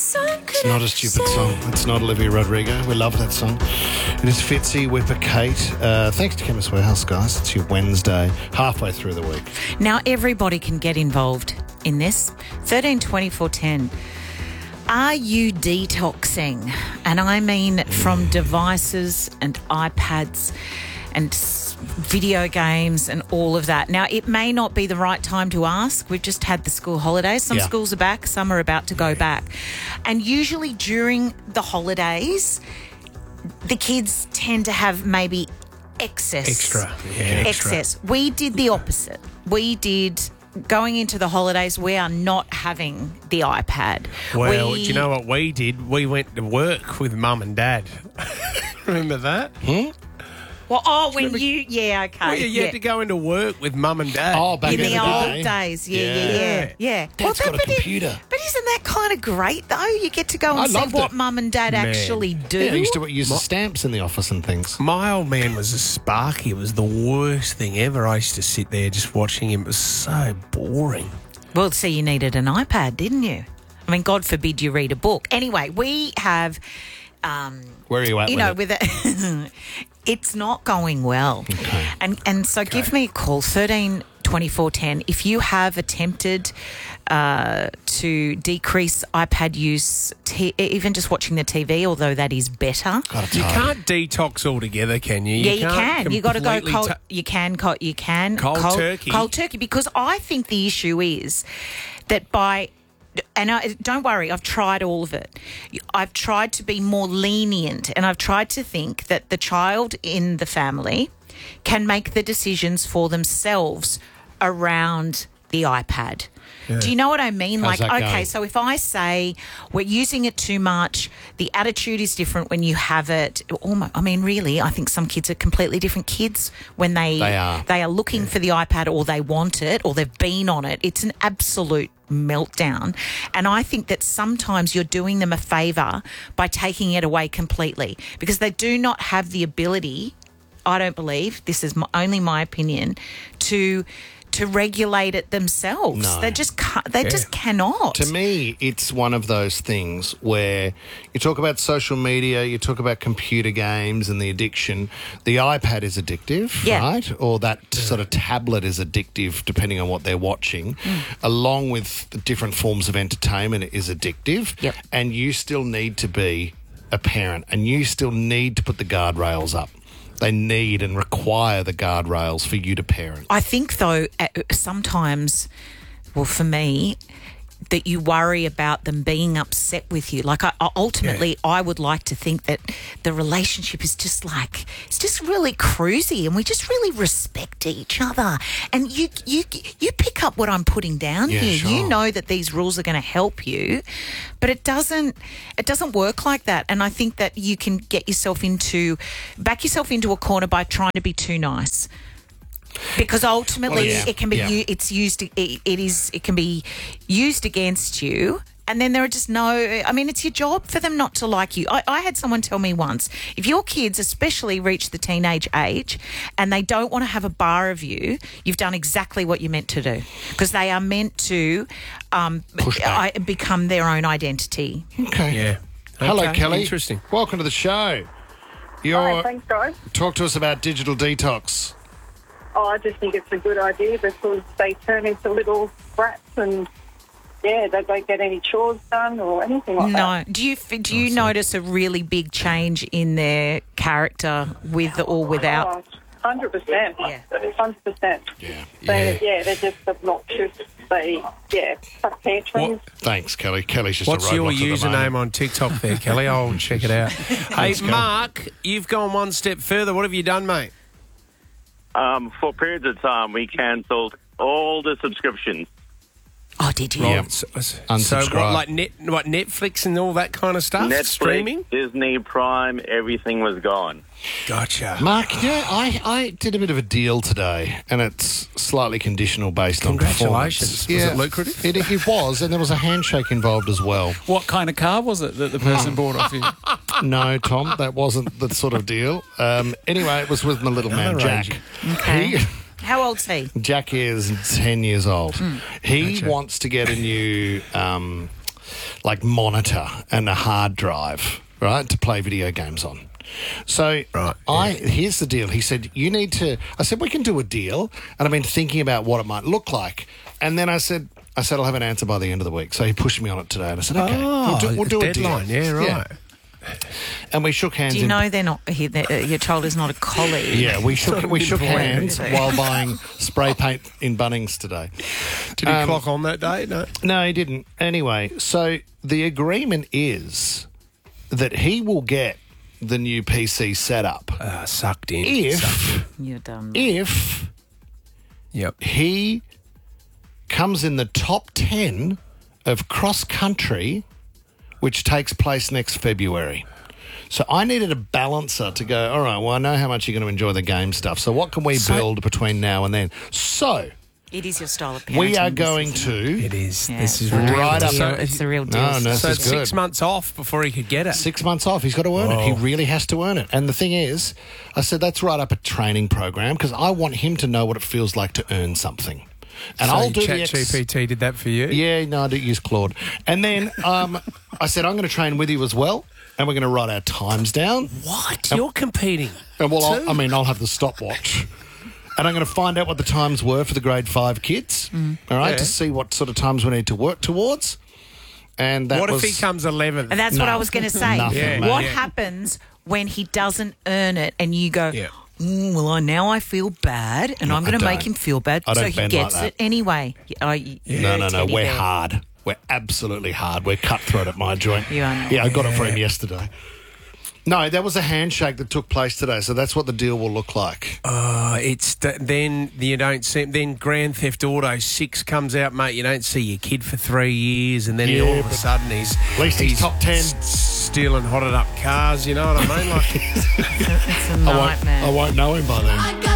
It's not a stupid song. It's not Olivia Rodrigo. We love that song. It is Fitzy, Whipper, Kate. Thanks to Chemist Warehouse, guys. It's your Wednesday, halfway through the week. Now, everybody can get involved in this. 13 24 10. Are you detoxing? And I mean from devices and iPads and video games and all of that. Now, it may not be the right time to ask. We've just had the school holidays. Some schools are back, some are about to go back. And usually during the holidays, the kids tend to have maybe excess. Excess. We did the opposite. Going into the holidays, we are not having the iPad. Well, do you know what we did? We went to work with Mum and Dad. Remember that? Well, when you... Yeah, okay. Well, you had to go into work with Mum and Dad. Oh, back in the old days. Yeah. Dad's got a computer. But isn't that kind of great, though? You get to go and see what Mum and Dad actually do. Yeah, I used to use the stamps in the office and things. My old man was a Sparky. It was the worst thing ever. I used to sit there just watching him. It was so boring. Well, see, you needed an iPad, didn't you? I mean, God forbid you read a book. Anyway, we have... Where are you at with it? It's not going well. Okay. And so give me a call, 13 24 10. If you have attempted to decrease iPad use, even just watching the TV, although that is better. You can't detox altogether, can you? You can. You got to go cold. You can. Cold turkey. Cold turkey, because I think the issue is that don't worry, I've tried all of it. I've tried to be more lenient, and I've tried to think that the child in the family can make the decisions for themselves around the iPad. Yeah. Do you know what I mean? How's that going? So if I say we're using it too much, the attitude is different when you have it. Really, I think some kids are completely different kids when they are looking for the iPad, or they want it, or they've been on it. It's an absolute meltdown. And I think that sometimes you're doing them a favour by taking it away completely, because they do not have the ability, I don't believe, this is only my opinion, to regulate it themselves. No. They just cannot. To me, it's one of those things where you talk about social media, you talk about computer games and the addiction. The iPad is addictive, right? Or that sort of tablet is addictive, depending on what they're watching, along with the different forms of entertainment is addictive. Yep. And you still need to be a parent, and you still need to put the guardrails up. They need and require the guardrails for you to parent. I think, though, sometimes, well, for me, that you worry about them being upset with you. Like, I would like to think that the relationship is just it's just really cruisy, and we just really respect each other. And you pick up what I'm putting down here. Sure. You know that these rules are going to help you, but it doesn't work like that. And I think that you can back yourself into a corner by trying to be too nice. Because ultimately, it can be it can be used against you, and then there are just it's your job for them not to like you. I had someone tell me once, if your kids especially reach the teenage age and they don't want to have a bar of you, you've done exactly what you're meant to do, because they are meant to become their own identity. Okay. Yeah. Hello, Kelly. Interesting. Welcome to the show. Hi, thanks, guys. Talk to us about digital detox. Oh, I just think it's a good idea, because they turn into little brats, and they don't get any chores done or anything like that. No. Do you notice a really big change in their character with or without? 100%. Yeah. 100%. Yeah. They're just obnoxious. They have tantrums. Thanks, Kelly. Kelly's just What's a your roadblock at the username moment. on TikTok there, Kelly? I'll check it out. Hey, Mark, you've gone one step further. What have you done, mate? For periods of time, we cancelled all the subscriptions. Oh, did you? Yeah. So Unsubscribe. Netflix and all that kind of stuff? Netflix, Streaming? Disney, Prime, everything was gone. Gotcha. Mark, I did a bit of a deal today, and it's slightly conditional based on performance. Congratulations. Was it lucrative? It was, and there was a handshake involved as well. What kind of car was it that the person bought off you? No, Tom, that wasn't the sort of deal. Anyway, it was with my little man, Jack. Okay. How old's he? Jack is 10 years old. He wants to get a new like monitor and a hard drive, right, to play video games on. So here's the deal. He said, you need to... I said, we can do a deal. And I've been thinking about what it might look like. And then I said, I'll have an answer by the end of the week. So he pushed me on it today. And I said, okay, we'll do a deadline. deal. Yeah, right. Yeah. And we shook hands. Do you know they're not? Your child is not a colleague. Yeah, we shook hands while buying spray paint in Bunnings today. Did he clock on that day? No, he didn't. Anyway, so the agreement is that he will get the new PC setup Sucked in. You're done. If he comes in the top 10 of cross country, which takes place next February. So I needed a balancer to go, all right, well, I know how much you're going to enjoy the game stuff. So what can we build between now and then? So it is your style of parenting. we are going to... It is. Yeah. This is right up. It's the real deal. No, So this it's is good. 6 months off before he could get it. 6 months off. He's got to earn it. He really has to earn it. And the thing is, I said, that's right up a training program because I want him to know what it feels like to earn something. And So I'll do ChatGPT did that for you? Yeah, no, I didn't use Claude. And then I said, I'm going to train with you as well, and we're going to write our times down. What? You're competing? And well, I'll have the stopwatch. And I'm going to find out what the times were for the grade 5 kids, all right, to see what sort of times we need to work towards. And that What was... if he comes 11th? And that's what I was going to say. Nothing, What happens when he doesn't earn it and you go, well, I feel bad and I'm going to make him feel bad. I don't so he bend gets like it anyway. No. We're hard. We're absolutely hard. We're cutthroat at my joint. You are not. Yeah, I got it for him yesterday. No, that was a handshake that took place today, so that's what the deal will look like. Then you don't see. Then Grand Theft Auto 6 comes out, mate. You don't see your kid for 3 years, and then all of a sudden he's at least he's top 10, stealing hotted up cars. You know what I mean? Like It's a nightmare. I won't know him by then.